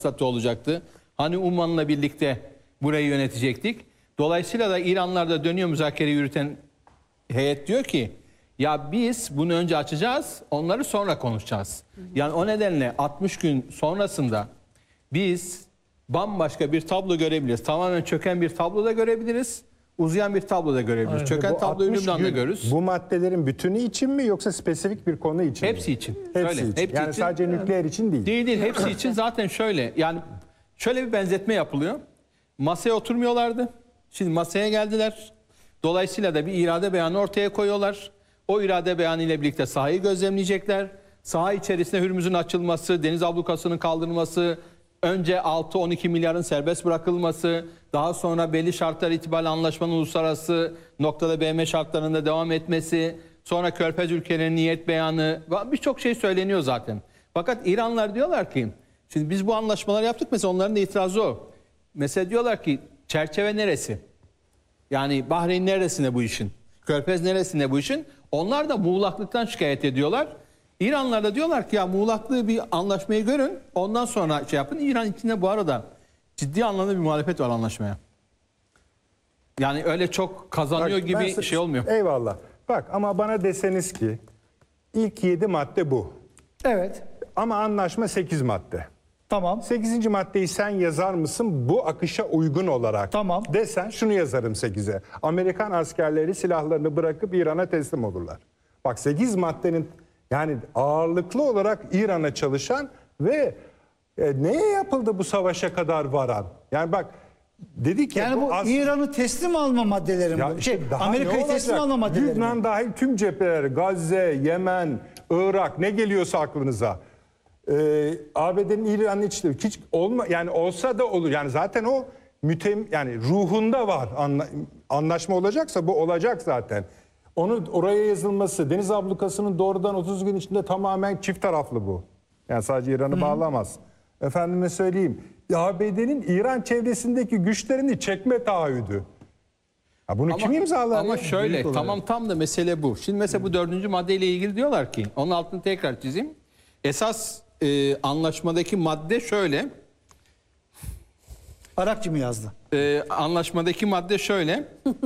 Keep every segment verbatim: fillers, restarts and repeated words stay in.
fırsatı olacaktı. Hani Umman'la birlikte burayı yönetecektik. Dolayısıyla da İranlar'da dönüyor müzakere yürüten heyet diyor ki ya biz bunu önce açacağız, onları sonra konuşacağız. Yani o nedenle altmış gün sonrasında biz bambaşka bir tablo görebiliriz. Tamamen çöken bir tablo da görebiliriz. Uzayan bir tablo da görebiliriz. Aynen. Çöken Bu tabloyu altmış Lübnan'da gün görürüz. Bu maddelerin bütünü için mi yoksa spesifik bir konu için Hepsi mi? için. Hepsi Şöyle, için. hepsi yani için. sadece nükleer için değil. Değil değil, hepsi için zaten şöyle. Yani şöyle bir benzetme yapılıyor. Masaya oturmuyorlardı. Şimdi masaya geldiler. Dolayısıyla da bir irade beyanı ortaya koyuyorlar. O irade beyanı ile birlikte sahayı gözlemleyecekler. Saha içerisinde Hürmüz'ün açılması, deniz ablukasının kaldırılması, önce altı on iki milyarın serbest bırakılması, daha sonra belli şartlar itibariyle anlaşmanın uluslararası noktada B M şartlarında devam etmesi, sonra Körfez ülkelerinin niyet beyanı, birçok şey söyleniyor zaten. Fakat İranlar diyorlar ki, şimdi biz bu anlaşmaları yaptık, mesela onların da itirazı o. Mesela diyorlar ki çerçeve neresi? Yani Bahreyn neresinde bu işin? Körfez neresinde bu işin? Onlar da muğlaklıktan şikayet ediyorlar. İranlar da diyorlar ki ya muğlaklığı bir anlaşmayı görün. Ondan sonra şey yapın. İran içinde bu arada ciddi anlamda bir muhalefet var anlaşmaya. Yani öyle çok kazanıyor Bak, gibi ben- şey olmuyor. Eyvallah. Bak ama bana deseniz ki ilk yedi madde bu. Evet. Ama anlaşma sekiz madde. Tamam. sekizinci maddeyi sen yazar mısın bu akışa uygun olarak? Tamam. Desen şunu yazarım sekize. Amerikan askerleri silahlarını bırakıp İran'a teslim olurlar. Bak sekiz maddenin yani ağırlıklı olarak İran'a çalışan ve e, neye yapıldı bu savaşa kadar varan? Yani bak dedik ya Yani bu as- İran'ı teslim alma maddeleri mi? Ya bu? işte Şey, daha Amerika'yı ne teslim olacak? alma maddeleri mi? Lübnan dahil tüm cepheler, Gazze, Yemen, Irak ne geliyorsa aklınıza. Ee, A B D'nin İran'ın içinde hiç olma yani olsa da olur. Yani zaten o mütem yani ruhunda var. Anla, anlaşma olacaksa bu olacak zaten. Onu oraya yazılması, deniz ablukasının doğrudan otuz gün içinde tamamen çift taraflı bu. Yani sadece İran'ı bağlamaz. Efendime söyleyeyim. A B D'nin İran çevresindeki güçlerini çekme taahhüdü. Ha bunu kim imzalar? Ama ya? şöyle Büyük olarak. tamam tam da mesele bu. Şimdi mesela bu dördüncü maddeyle ilgili diyorlar ki onun altını tekrar çizeyim. Esas e, anlaşmadaki madde şöyle. Arapça mı yazdı? Ee, anlaşmadaki madde şöyle.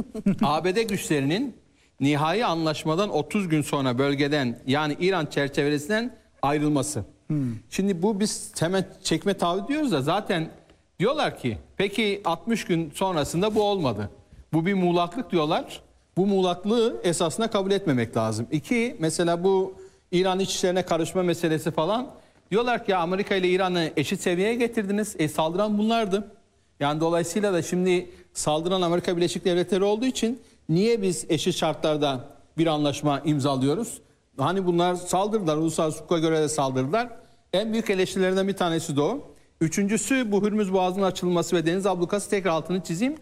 A B D güçlerinin nihai anlaşmadan otuz gün sonra bölgeden yani İran çerçevesinden ayrılması. Şimdi bu biz hemen çekme taahhüdü diyoruz da zaten diyorlar ki peki altmış gün sonrasında bu olmadı. Bu bir muğlaklık diyorlar. Bu muğlaklığı esasına kabul etmemek lazım. İki mesela bu İran iç işlerine karışma meselesi falan. Diyorlar ki Amerika ile İran'ı eşit seviyeye getirdiniz. E saldıran bunlardı. Yani dolayısıyla da şimdi saldıran Amerika Birleşik Devletleri olduğu için niye biz eşit şartlarda bir anlaşma imzalıyoruz? Hani bunlar saldırdılar, uluslararası hukuka göre de saldırdılar. En büyük eleştirilerinden bir tanesi de o. Üçüncüsü bu Hürmüz Boğazı'nın açılması ve deniz ablukası, tekrar altını çizeyim.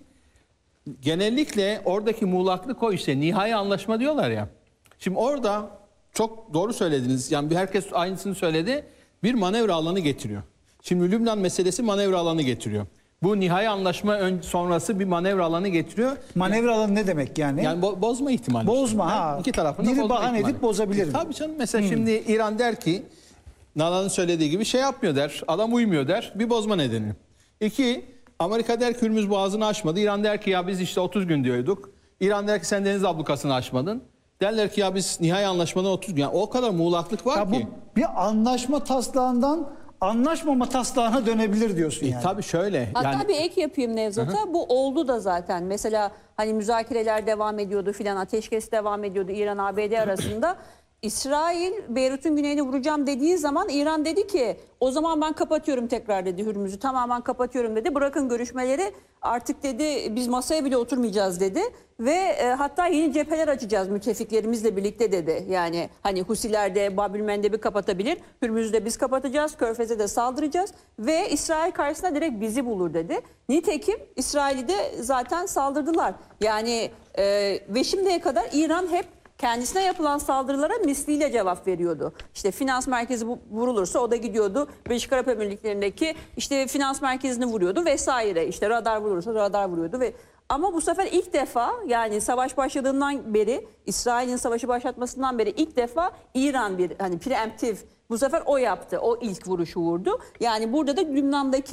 Genellikle oradaki muğlaklık o işte nihai anlaşma diyorlar ya. Şimdi orada çok doğru söylediniz. Yani bir herkes aynısını söyledi. Bir manevra alanı getiriyor. Şimdi Lübnan meselesi manevra alanı getiriyor. Bu nihai anlaşma ön, sonrası bir manevra alanı getiriyor. Manevra alanı ne demek yani? Yani bo- bozma ihtimali. Bozma, ha. İki tarafında Biri bozma bahane ihtimali. edip bozabilir mi? Tabii canım. Mesela şimdi İran der ki Nalan'ın söylediği gibi şey yapmıyor der. Adam uymuyor der. Bir bozma nedeni. İki, Amerika der ki Hürmüz Boğazı'nı aşmadı. İran der ki ya biz işte otuz gün diyorduk. İran der ki sen deniz ablukasını aşmadın. Derler ki ya biz nihai anlaşmadan otuz gün. Yani o kadar muğlaklık var Ya ki. bu bir anlaşma taslağından anlaşmama taslağına dönebilir diyorsun E, yani. tabii şöyle. Hatta yani, bir ek yapayım Nevzat'a. Bu oldu da zaten. Mesela hani müzakereler devam ediyordu filan, ateşkes devam ediyordu İran A B D arasında. İsrail Beyrut'un güneyini vuracağım dediği zaman İran dedi ki o zaman ben kapatıyorum tekrar dedi Hürmüz'ü, tamamen kapatıyorum dedi. Bırakın görüşmeleri, artık dedi biz masaya bile oturmayacağız dedi. Ve e, hatta yeni cepheler açacağız müttefiklerimizle birlikte dedi. Yani hani Husiler de Bab-ül Mendeb'i kapatabilir. Hürmüz'ü de biz kapatacağız. Körfez'e de saldıracağız. Ve İsrail karşısında direkt bizi bulur dedi. Nitekim İsrail'i de zaten saldırdılar. Yani e, ve şimdiye kadar İran hep kendisine yapılan saldırılara misliyle cevap veriyordu. İşte finans merkezi vurulursa o da gidiyordu Birleşik Arap Emirlikleri'ndeki işte finans merkezini vuruyordu vesaire. İşte radar vurulursa radar vuruyordu ve ama bu sefer ilk defa, yani savaş başladığından beri, İsrail'in savaşı başlatmasından beri ilk defa İran bir hani preemptif Bu sefer o yaptı. O ilk vuruşu vurdu. Yani burada da Lübnan'daki